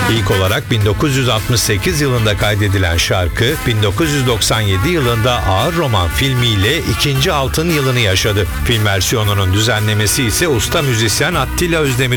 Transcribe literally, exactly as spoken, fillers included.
İlk olarak bin dokuz yüz altmış sekiz yılında kaydedilen şarkı, bin dokuz yüz doksan yedi yılında Ağır Roman filmiyle ikinci altın yılını yaşadı. Film versiyonunun düzenlemesi ise usta müzisyen Attila Özdemir'in